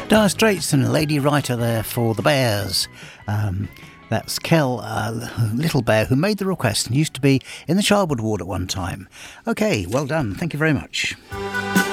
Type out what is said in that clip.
Dire Straits and Lady Writer there for the Bears. That's Kel, Little Bear, who made the request and used to be in the Childwood Ward at one time. OK, well done. Thank you very much.